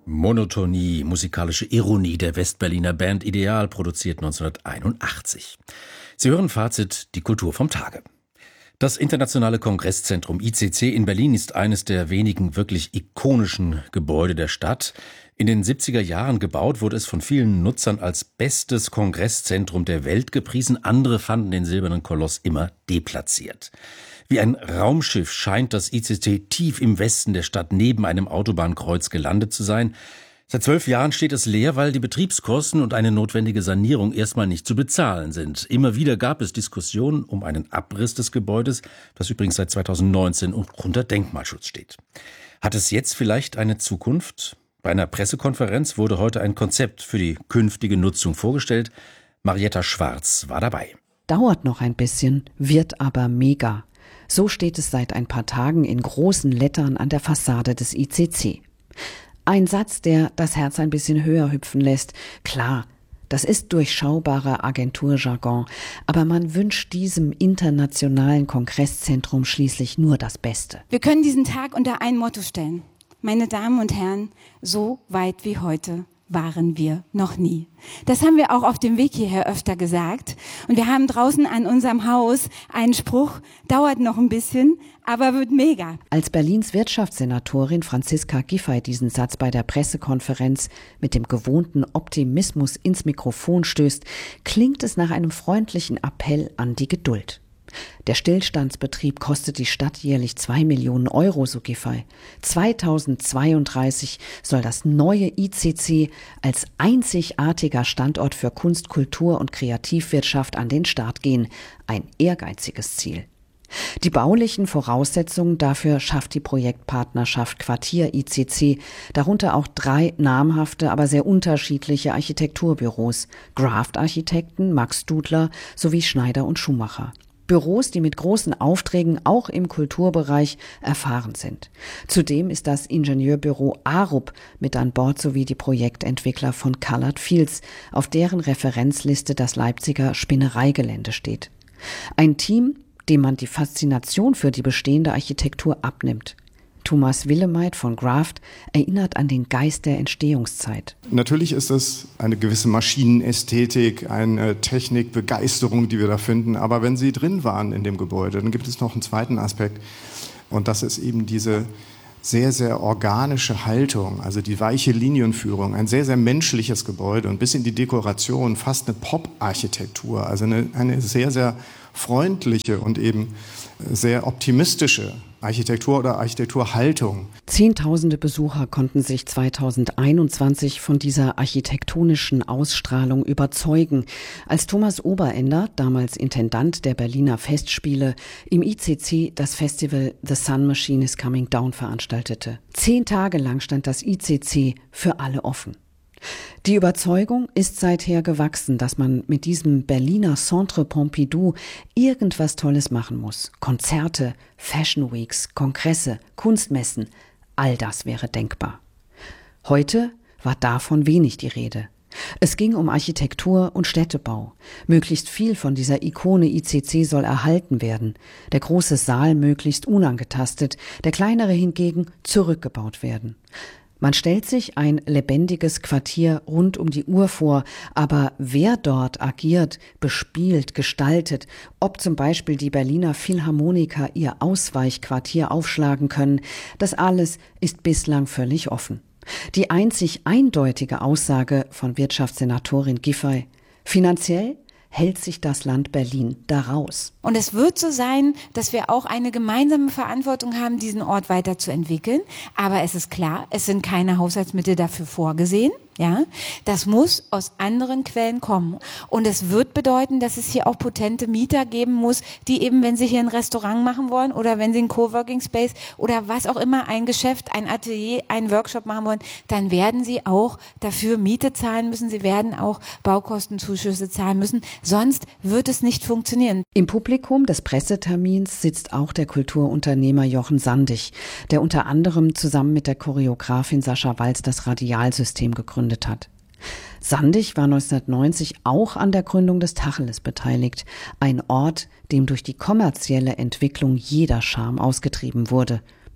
Monotonie, musikalische Ironie der Westberliner Band Ideal, produziert 1981. Sie hören Fazit, die Kultur vom Tage. Das Internationale Kongresszentrum ICC in Berlin ist eines der wenigen wirklich ikonischen Gebäude der Stadt. In den 70er Jahren gebaut, wurde es von vielen Nutzern als bestes Kongresszentrum der Welt gepriesen. Andere fanden den silbernen Koloss immer deplatziert. Wie ein Raumschiff scheint das ICC tief im Westen der Stadt neben einem Autobahnkreuz gelandet zu sein. Seit 12 Jahren steht es leer, weil die Betriebskosten und eine notwendige Sanierung erstmal nicht zu bezahlen sind. Immer wieder gab es Diskussionen um einen Abriss des Gebäudes, das übrigens seit 2019 unter Denkmalschutz steht. Hat es jetzt vielleicht eine Zukunft? Bei einer Pressekonferenz wurde heute ein Konzept für die künftige Nutzung vorgestellt. Marietta Schwarz war dabei. Dauert noch ein bisschen, wird aber mega. So steht es seit ein paar Tagen in großen Lettern an der Fassade des ICC. Ein Satz, der das Herz ein bisschen höher hüpfen lässt. Klar, das ist durchschaubarer Agenturjargon, aber man wünscht diesem internationalen Kongresszentrum schließlich nur das Beste. Wir können diesen Tag unter ein Motto stellen. Meine Damen und Herren, so weit wie heute waren wir noch nie. Das haben wir auch auf dem Weg hierher öfter gesagt. Und wir haben draußen an unserem Haus einen Spruch, dauert noch ein bisschen, aber wird mega. Als Berlins Wirtschaftssenatorin Franziska Giffey diesen Satz bei der Pressekonferenz mit dem gewohnten Optimismus ins Mikrofon stößt, klingt es nach einem freundlichen Appell an die Geduld. Der Stillstandsbetrieb kostet die Stadt jährlich 2 Millionen Euro, so Giffey. 2032 soll das neue ICC als einzigartiger Standort für Kunst, Kultur und Kreativwirtschaft an den Start gehen. Ein ehrgeiziges Ziel. Die baulichen Voraussetzungen dafür schafft die Projektpartnerschaft Quartier ICC, darunter auch 3 namhafte, aber sehr unterschiedliche Architekturbüros, Graft-Architekten, Max Studler sowie Schneider und Schumacher. Büros, die mit großen Aufträgen auch im Kulturbereich erfahren sind. Zudem ist das Ingenieurbüro Arup mit an Bord sowie die Projektentwickler von Colored Fields, auf deren Referenzliste das Leipziger Spinnereigelände steht. Ein Team, dem man die Faszination für die bestehende Architektur abnimmt. Thomas Willemeit von Graft erinnert an den Geist der Entstehungszeit. Natürlich ist es eine gewisse Maschinenästhetik, eine Technikbegeisterung, die wir da finden. Aber wenn Sie drin waren in dem Gebäude, dann gibt es noch einen zweiten Aspekt. Und das ist eben diese sehr, sehr organische Haltung, also die weiche Linienführung, ein sehr, sehr menschliches Gebäude und bis in die Dekoration fast eine Pop-Architektur, also eine sehr, sehr freundliche und eben sehr optimistische Architektur oder Architekturhaltung. Zehntausende Besucher konnten sich 2021 von dieser architektonischen Ausstrahlung überzeugen, als Thomas Oberender, damals Intendant der Berliner Festspiele, im ICC das Festival The Sun Machine is Coming Down veranstaltete. 10 Tage lang stand das ICC für alle offen. Die Überzeugung ist seither gewachsen, dass man mit diesem Berliner Centre Pompidou irgendwas Tolles machen muss. Konzerte, Fashion Weeks, Kongresse, Kunstmessen, all das wäre denkbar. Heute war davon wenig die Rede. Es ging um Architektur und Städtebau. Möglichst viel von dieser Ikone ICC soll erhalten werden. Der große Saal möglichst unangetastet, der kleinere hingegen zurückgebaut werden. Man stellt sich ein lebendiges Quartier rund um die Uhr vor, aber wer dort agiert, bespielt, gestaltet, ob zum Beispiel die Berliner Philharmoniker ihr Ausweichquartier aufschlagen können, das alles ist bislang völlig offen. Die einzig eindeutige Aussage von Wirtschaftssenatorin Giffey: finanziell hält sich das Land Berlin daraus. Und es wird so sein, dass wir auch eine gemeinsame Verantwortung haben, diesen Ort weiterzuentwickeln. Aber es ist klar, es sind keine Haushaltsmittel dafür vorgesehen. Ja, das muss aus anderen Quellen kommen. Und es wird bedeuten, dass es hier auch potente Mieter geben muss, die eben, wenn sie hier ein Restaurant machen wollen oder wenn sie einen Coworking Space oder was auch immer, ein Geschäft, ein Atelier, einen Workshop machen wollen, dann werden sie auch dafür Miete zahlen müssen. Sie werden auch Baukostenzuschüsse zahlen müssen. Sonst wird es nicht funktionieren. Im Publikum des Pressetermins sitzt auch der Kulturunternehmer Jochen Sandig, der unter anderem zusammen mit der Choreografin Sascha Walz das Radialsystem gegründet hat. Sandig war 1990 auch an der Gründung des Tacheles beteiligt, ein Ort, dem durch die kommerzielle Entwicklung jeder Charme ausgetrieben wurde.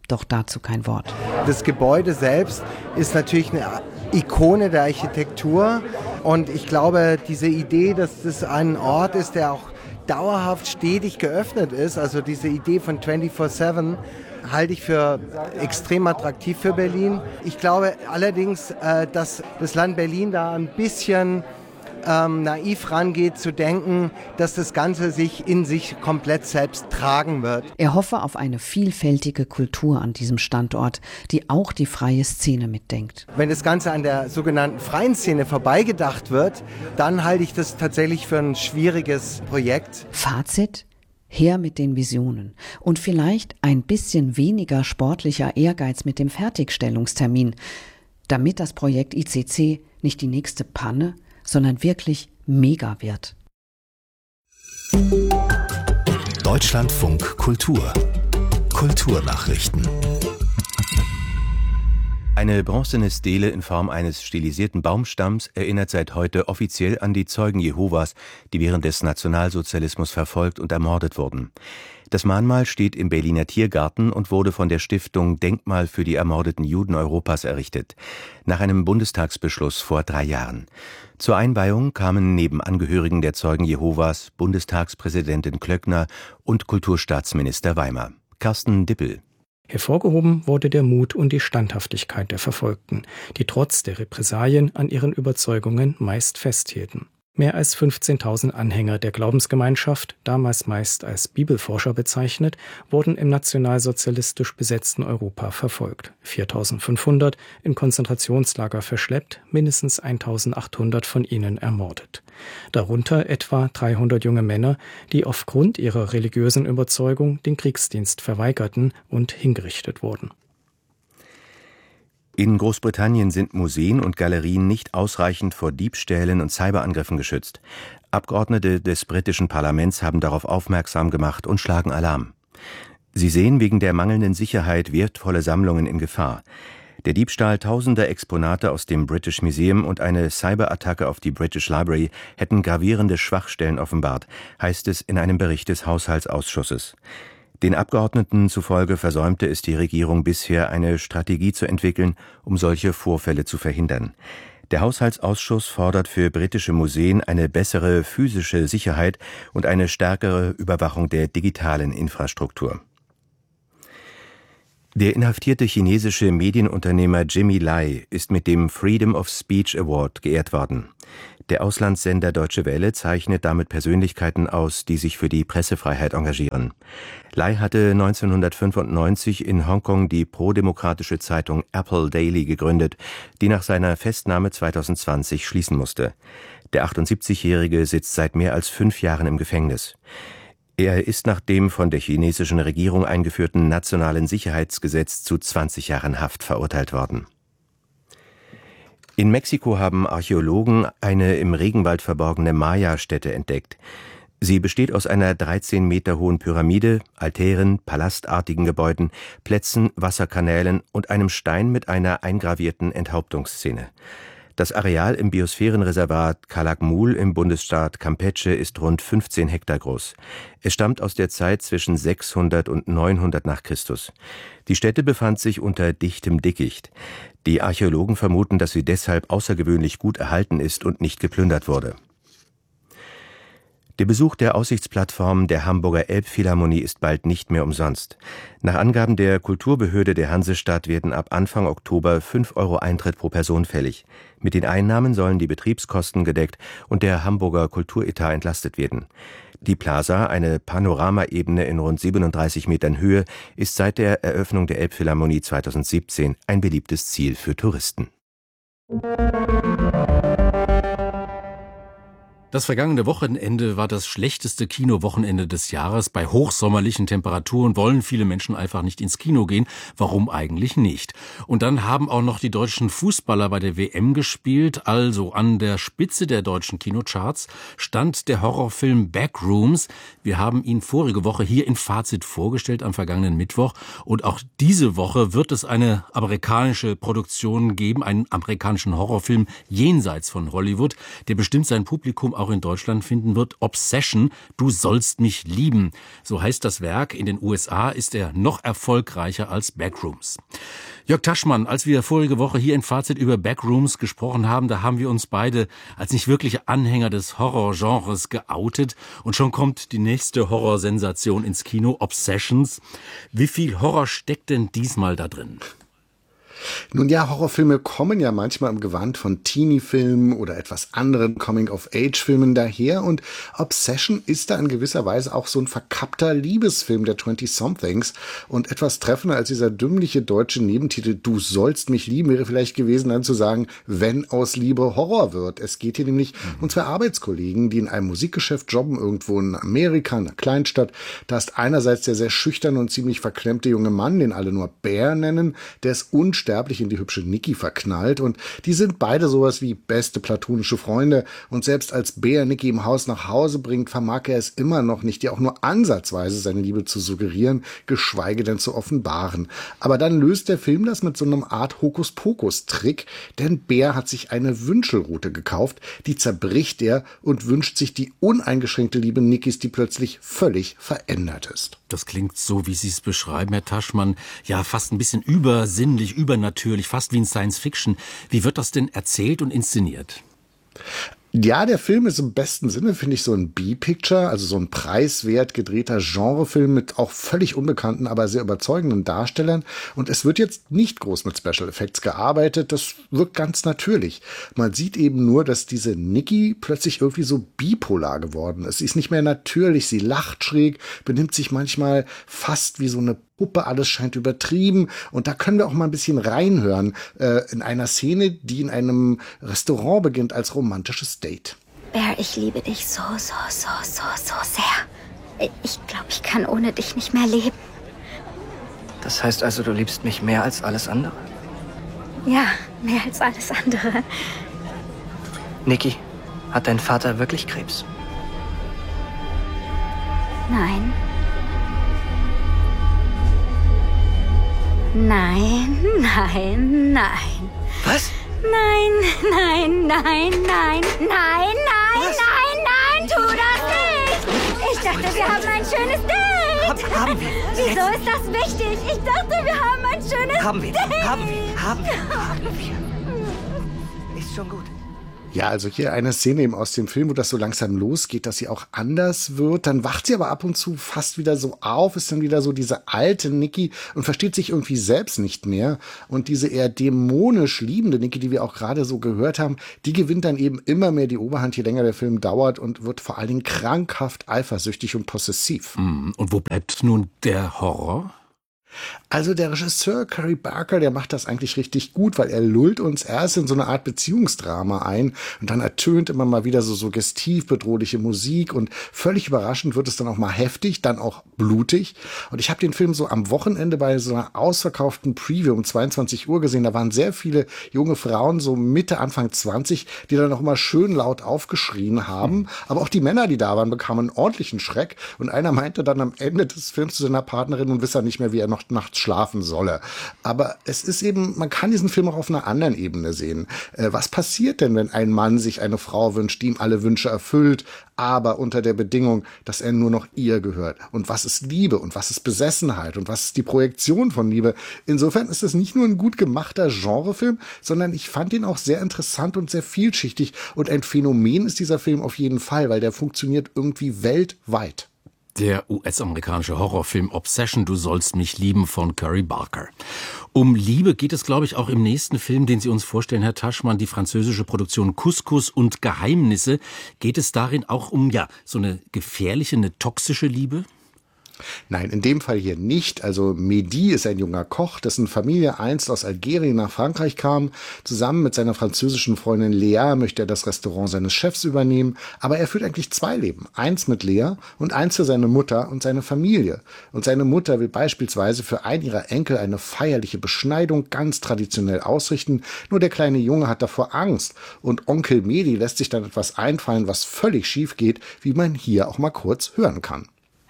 Doch dazu kein Wort. Das Gebäude selbst ist natürlich eine Ikone der Architektur. Und ich glaube, diese Idee, dass das ein Ort ist, der auch dauerhaft stetig geöffnet ist, also diese Idee von 24/7, halte ich für extrem attraktiv für Berlin. Ich glaube allerdings, dass das Land Berlin da ein bisschen naiv rangeht, zu denken, dass das Ganze sich in sich komplett selbst tragen wird. Er hoffe auf eine vielfältige Kultur an diesem Standort, die auch die freie Szene mitdenkt. Wenn das Ganze an der sogenannten freien Szene vorbeigedacht wird, dann halte ich das tatsächlich für ein schwieriges Projekt. Fazit? Her mit den Visionen und vielleicht ein bisschen weniger sportlicher Ehrgeiz mit dem Fertigstellungstermin, damit das Projekt ICC nicht die nächste Panne, sondern wirklich mega wird. Deutschlandfunk Kultur. Kulturnachrichten. Eine bronzene Stele in Form eines stilisierten Baumstamms erinnert seit heute offiziell an die Zeugen Jehovas, die während des Nationalsozialismus verfolgt und ermordet wurden. Das Mahnmal steht im Berliner Tiergarten und wurde von der Stiftung Denkmal für die ermordeten Juden Europas errichtet, nach einem Bundestagsbeschluss vor 3 Jahren. Zur Einweihung kamen neben Angehörigen der Zeugen Jehovas Bundestagspräsidentin Klöckner und Kulturstaatsminister Weimer. Carsten Dippel. Hervorgehoben wurde der Mut und die Standhaftigkeit der Verfolgten, die trotz der Repressalien an ihren Überzeugungen meist festhielten. Mehr als 15.000 Anhänger der Glaubensgemeinschaft, damals meist als Bibelforscher bezeichnet, wurden im nationalsozialistisch besetzten Europa verfolgt. 4.500 in Konzentrationslager verschleppt, mindestens 1.800 von ihnen ermordet. Darunter etwa 300 junge Männer, die aufgrund ihrer religiösen Überzeugung den Kriegsdienst verweigerten und hingerichtet wurden. In Großbritannien sind Museen und Galerien nicht ausreichend vor Diebstählen und Cyberangriffen geschützt. Abgeordnete des britischen Parlaments haben darauf aufmerksam gemacht und schlagen Alarm. Sie sehen wegen der mangelnden Sicherheit wertvolle Sammlungen in Gefahr. Der Diebstahl tausender Exponate aus dem British Museum und eine Cyberattacke auf die British Library hätten gravierende Schwachstellen offenbart, heißt es in einem Bericht des Haushaltsausschusses. Den Abgeordneten zufolge versäumte es die Regierung bisher, eine Strategie zu entwickeln, um solche Vorfälle zu verhindern. Der Haushaltsausschuss fordert für britische Museen eine bessere physische Sicherheit und eine stärkere Überwachung der digitalen Infrastruktur. Der inhaftierte chinesische Medienunternehmer Jimmy Lai ist mit dem Freedom of Speech Award geehrt worden. Der Auslandssender Deutsche Welle zeichnet damit Persönlichkeiten aus, die sich für die Pressefreiheit engagieren. Lai hatte 1995 in Hongkong die prodemokratische Zeitung Apple Daily gegründet, die nach seiner Festnahme 2020 schließen musste. Der 78-Jährige sitzt seit mehr als 5 Jahren im Gefängnis. Er ist nach dem von der chinesischen Regierung eingeführten Nationalen Sicherheitsgesetz zu 20 Jahren Haft verurteilt worden. In Mexiko haben Archäologen eine im Regenwald verborgene Maya-Stätte entdeckt. Sie besteht aus einer 13 Meter hohen Pyramide, Altären, palastartigen Gebäuden, Plätzen, Wasserkanälen und einem Stein mit einer eingravierten Enthauptungsszene. Das Areal im Biosphärenreservat Calakmul im Bundesstaat Campeche ist rund 15 Hektar groß. Es stammt aus der Zeit zwischen 600 und 900 nach Christus. Die Stätte befand sich unter dichtem Dickicht. Die Archäologen vermuten, dass sie deshalb außergewöhnlich gut erhalten ist und nicht geplündert wurde. Der Besuch der Aussichtsplattform der Hamburger Elbphilharmonie ist bald nicht mehr umsonst. Nach Angaben der Kulturbehörde der Hansestadt werden ab Anfang Oktober 5 € Eintritt pro Person fällig. Mit den Einnahmen sollen die Betriebskosten gedeckt und der Hamburger Kulturetat entlastet werden. Die Plaza, eine Panoramaebene in rund 37 Metern Höhe, ist seit der Eröffnung der Elbphilharmonie 2017 ein beliebtes Ziel für Touristen. Das vergangene Wochenende war das schlechteste Kinowochenende des Jahres. Bei hochsommerlichen Temperaturen wollen viele Menschen einfach nicht ins Kino gehen. Warum eigentlich nicht? Und dann haben auch noch die deutschen Fußballer bei der WM gespielt. Also an der Spitze der deutschen Kinocharts stand der Horrorfilm Backrooms. Wir haben ihn vorige Woche hier in Fazit vorgestellt am vergangenen Mittwoch. Und auch diese Woche wird es eine amerikanische Produktion geben, einen amerikanischen Horrorfilm jenseits von Hollywood. Der bestimmt sein Publikum auch in Deutschland finden wird. Obsession, du sollst mich lieben. So heißt das Werk. In den USA ist er noch erfolgreicher als Backrooms. Jörg Taschmann, als wir vorige Woche hier in Fazit über Backrooms gesprochen haben, da haben wir uns beide als nicht wirkliche Anhänger des Horrorgenres geoutet. Und schon kommt die nächste Horrorsensation ins Kino, Obsessions. Wie viel Horror steckt denn diesmal da drin? Nun ja, Horrorfilme kommen ja manchmal im Gewand von Teenie-Filmen oder etwas anderen Coming-of-Age-Filmen daher und Obsession ist da in gewisser Weise auch so ein verkappter Liebesfilm der 20-somethings und etwas treffender als dieser dümmliche deutsche Nebentitel Du sollst mich lieben wäre vielleicht gewesen, dann zu sagen, wenn aus Liebe Horror wird. Es geht hier nämlich um zwei Arbeitskollegen, die in einem Musikgeschäft jobben, irgendwo in Amerika, in einer Kleinstadt. Da ist einerseits der sehr schüchterne und ziemlich verklemmte junge Mann, den alle nur Bear nennen, der ist unsterblich in die hübsche Niki verknallt und die sind beide sowas wie beste platonische Freunde und selbst als Bear Niki im Haus nach Hause bringt, vermag er es immer noch nicht, ihr auch nur ansatzweise seine Liebe zu suggerieren, geschweige denn zu offenbaren. Aber dann löst der Film das mit so einem Art Hokuspokus-Trick, denn Bear hat sich eine Wünschelrute gekauft, die zerbricht er und wünscht sich die uneingeschränkte Liebe Nikis, die plötzlich völlig verändert ist. Das klingt so, wie Sie es beschreiben, Herr Taschmann, ja fast ein bisschen übersinnlich, übernatürlich, fast wie in Science Fiction. Wie wird das denn erzählt und inszeniert? Ja, der Film ist im besten Sinne, finde ich, so ein B-Picture, also so ein preiswert gedrehter Genrefilm mit auch völlig unbekannten, aber sehr überzeugenden Darstellern. Und es wird jetzt nicht groß mit Special Effects gearbeitet, das wirkt ganz natürlich. Man sieht eben nur, dass diese Niki plötzlich irgendwie so bipolar geworden ist. Sie ist nicht mehr natürlich, sie lacht schräg, benimmt sich manchmal fast wie so eine Puppe, alles scheint übertrieben. Und da können wir auch mal ein bisschen reinhören in einer Szene, die in einem Restaurant beginnt als romantisches Date. Bear, ich liebe dich so sehr. Ich glaube, ich kann ohne dich nicht mehr leben. Das heißt also, du liebst mich mehr als alles andere? Ja, mehr als alles andere. Niki, hat dein Vater wirklich Krebs? Nein. Nein, nein, nein. Was? Nein, tu das nicht! Ich dachte, wir haben ein schönes Date! Haben wir. Wieso ist das wichtig? Ich dachte, wir haben ein schönes Date! Haben wir. Ist schon gut. Ja, also hier eine Szene eben aus dem Film, wo das so langsam losgeht, dass sie auch anders wird. Dann wacht sie aber ab und zu fast wieder so auf, ist dann wieder so diese alte Niki und versteht sich irgendwie selbst nicht mehr. Und diese eher dämonisch liebende Niki, die wir auch gerade so gehört haben, die gewinnt dann eben immer mehr die Oberhand, je länger der Film dauert und wird vor allen Dingen krankhaft eifersüchtig und possessiv. Und wo bleibt nun der Horror? Also der Regisseur Curry Barker, der macht das eigentlich richtig gut, weil er lullt uns erst in so eine Art Beziehungsdrama ein und dann ertönt immer mal wieder so suggestiv bedrohliche Musik und völlig überraschend wird es dann auch mal heftig, dann auch blutig. Und ich habe den Film so am Wochenende bei so einer ausverkauften Preview um 22 Uhr gesehen. Da waren sehr viele junge Frauen, so Mitte, Anfang 20, die dann auch immer schön laut aufgeschrien haben. Aber auch die Männer, die da waren, bekamen einen ordentlichen Schreck. Und einer meinte dann am Ende des Films zu seiner Partnerin und wisse er nicht mehr, wie er noch nachts schlafen solle. Aber es ist eben, man kann diesen Film auch auf einer anderen Ebene sehen. Was passiert denn, wenn ein Mann sich eine Frau wünscht, die ihm alle Wünsche erfüllt, aber unter der Bedingung, dass er nur noch ihr gehört? Und was ist Liebe? Und was ist Besessenheit? Und was ist die Projektion von Liebe? Insofern ist es nicht nur ein gut gemachter Genrefilm, sondern ich fand ihn auch sehr interessant und sehr vielschichtig. Und ein Phänomen ist dieser Film auf jeden Fall, weil der funktioniert irgendwie weltweit. Der US-amerikanische Horrorfilm Obsession, du sollst mich lieben von Curry Barker. Um Liebe geht es, glaube ich, auch im nächsten Film, den Sie uns vorstellen, Herr Taschmann, die französische Produktion Couscous und Geheimnisse. Geht es darin auch um, ja, so eine gefährliche, eine toxische Liebe? Nein, in dem Fall hier nicht. Also Mehdi ist ein junger Koch, dessen Familie einst aus Algerien nach Frankreich kam. Zusammen mit seiner französischen Freundin Lea möchte er das Restaurant seines Chefs übernehmen. Aber er führt eigentlich zwei Leben. Eins mit Lea und eins für seine Mutter und seine Familie. Und seine Mutter will beispielsweise für einen ihrer Enkel eine feierliche Beschneidung ganz traditionell ausrichten. Nur der kleine Junge hat davor Angst. Und Onkel Mehdi lässt sich dann etwas einfallen, was völlig schief geht, wie man hier auch mal kurz hören kann.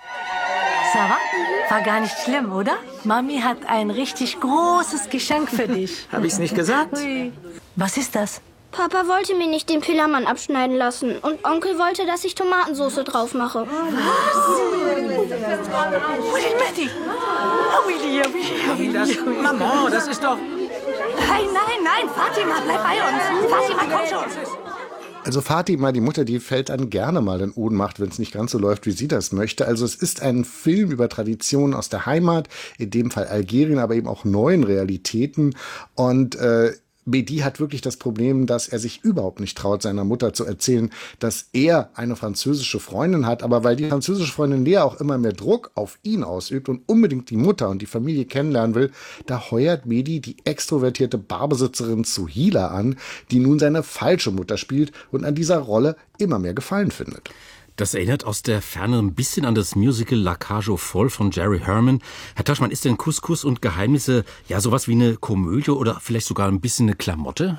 Sarah, war gar nicht schlimm, oder? Mami hat ein richtig großes Geschenk für dich. Hab ich's nicht gesagt? Ui. Was ist das? Papa wollte mir nicht den Pillermann abschneiden lassen und Onkel wollte, dass ich Tomatensauce drauf mache. Maman, das ist doch... Nein, Fatima, bleib bei uns. Fatima, komm schon. Also Fatima, die Mutter, die fällt dann gerne mal in Ohnmacht, wenn es nicht ganz so läuft, wie sie das möchte. Also es ist ein Film über Traditionen aus der Heimat, in dem Fall Algerien, aber eben auch neuen Realitäten. Und Mehdi hat wirklich das Problem, dass er sich überhaupt nicht traut, seiner Mutter zu erzählen, dass er eine französische Freundin hat. Aber weil die französische Freundin Lea auch immer mehr Druck auf ihn ausübt und unbedingt die Mutter und die Familie kennenlernen will, da heuert Mehdi die extrovertierte Barbesitzerin Souhila an, die nun seine falsche Mutter spielt und an dieser Rolle immer mehr Gefallen findet. Das erinnert aus der Ferne ein bisschen an das Musical La Cage aux Folles von Jerry Herman. Herr Taschmann, ist denn Couscous und Geheimnisse ja sowas wie eine Komödie oder vielleicht sogar ein bisschen eine Klamotte?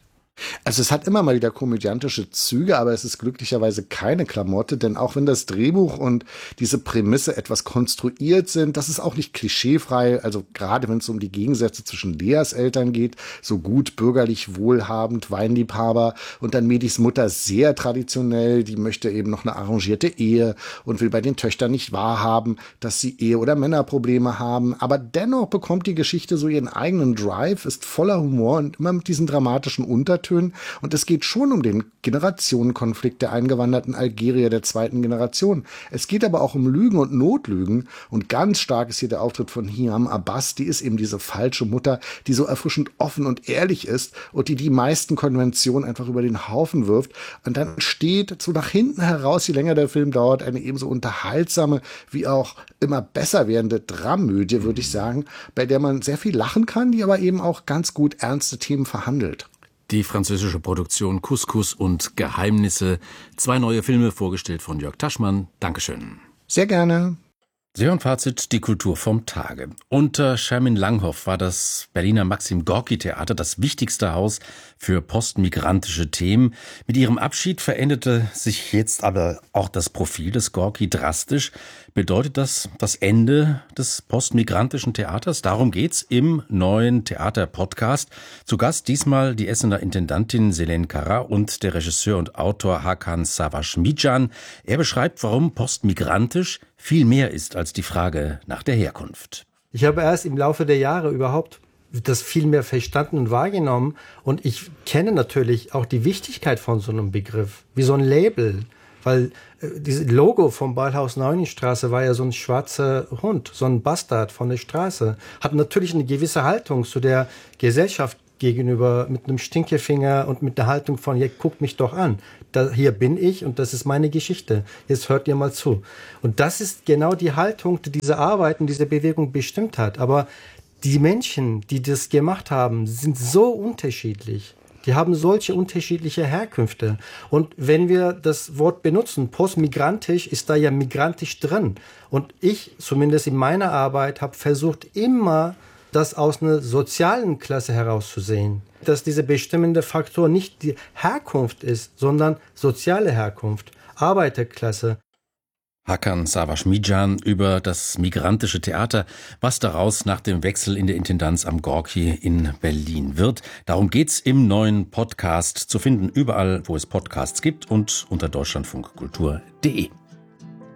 Also es hat immer mal wieder komödiantische Züge, aber es ist glücklicherweise keine Klamotte, denn auch wenn das Drehbuch und diese Prämisse etwas konstruiert sind, das ist auch nicht klischeefrei, also gerade wenn es um die Gegensätze zwischen Leas Eltern geht, so gut bürgerlich, wohlhabend, Weinliebhaber und dann Mehdis Mutter sehr traditionell, die möchte eben noch eine arrangierte Ehe und will bei den Töchtern nicht wahrhaben, dass sie Ehe- oder Männerprobleme haben, aber dennoch bekommt die Geschichte so ihren eigenen Drive, ist voller Humor und immer mit diesen dramatischen Untertönen. Und es geht schon um den Generationenkonflikt der eingewanderten Algerier der zweiten Generation. Es geht aber auch um Lügen und Notlügen. Und ganz stark ist hier der Auftritt von Hiam Abbas. Die ist eben diese falsche Mutter, die so erfrischend offen und ehrlich ist und die meisten Konventionen einfach über den Haufen wirft. Und dann steht so nach hinten heraus, je länger der Film dauert, eine ebenso unterhaltsame wie auch immer besser werdende Dramödie, würde ich sagen, bei der man sehr viel lachen kann, die aber eben auch ganz gut ernste Themen verhandelt. Die französische Produktion Couscous und Geheimnisse. 2 neue Filme vorgestellt von Jörg Taschmann. Dankeschön. Sehr gerne. Sie hören Fazit, die Kultur vom Tage. Unter Shermin Langhoff war das Berliner Maxim-Gorki-Theater das wichtigste Haus für postmigrantische Themen. Mit ihrem Abschied veränderte sich jetzt aber auch das Profil des Gorki drastisch. Bedeutet das das Ende des postmigrantischen Theaters? Darum geht's im neuen Theater-Podcast. Zu Gast diesmal die Essener Intendantin Selene Kara und der Regisseur und Autor Hakan Savaşmican. Er beschreibt, warum postmigrantisch viel mehr ist als die Frage nach der Herkunft. Ich habe erst im Laufe der Jahre überhaupt das viel mehr verstanden und wahrgenommen. Und ich kenne natürlich auch die Wichtigkeit von so einem Begriff, wie so ein Label. Weil dieses Logo vom Ballhaus Neunenstraße war ja so ein schwarzer Hund, so ein Bastard von der Straße. Hat natürlich eine gewisse Haltung zu der Gesellschaft gegenüber, mit einem Stinkefinger und mit der Haltung von, ja, guckt mich doch an. Hier bin ich und das ist meine Geschichte. Jetzt hört ihr mal zu. Und das ist genau die Haltung, die diese Arbeit und diese Bewegung bestimmt hat. Aber die Menschen, die das gemacht haben, sind so unterschiedlich. Die haben solche unterschiedliche Herkünfte. Und wenn wir das Wort benutzen, postmigrantisch, ist da ja migrantisch drin. Und ich, zumindest in meiner Arbeit, habe versucht, immer das aus einer sozialen Klasse herauszusehen. Dass dieser bestimmende Faktor nicht die Herkunft ist, sondern soziale Herkunft, Arbeiterklasse. Hakan Savaşmican über das migrantische Theater, was daraus nach dem Wechsel in der Intendanz am Gorki in Berlin wird. Darum geht's im neuen Podcast, zu finden überall, wo es Podcasts gibt und unter deutschlandfunkkultur.de.